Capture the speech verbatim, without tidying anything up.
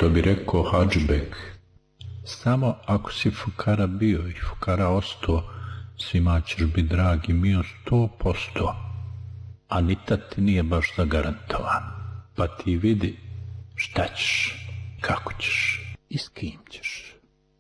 Što bi rekao Hadžbek, samo ako si fukara bio i fukara ostao, svima ćeš biti dragi mio sto posto, a ni tad ti nije baš zagarantovan. Pa ti vidi šta ćeš, kako ćeš i s kim ćeš.